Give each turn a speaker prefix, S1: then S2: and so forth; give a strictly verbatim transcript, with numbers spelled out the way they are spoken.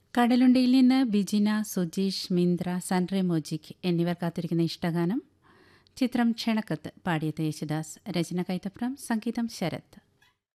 S1: കടലുണ്ടിയിൽ നിന്ന് ബിജിന, സുജീഷ്, മിന്ദ്ര, സൻറെ മോജിക് എന്നിവർ കാത്തിരിക്കുന്ന ഇഷ്ടഗാനം. ചിത്രം ക്ഷണക്കത്ത്. പാടിയത് യേശുദാസ്. രചന കൈതപ്രം. സംഗീതം ശരത്.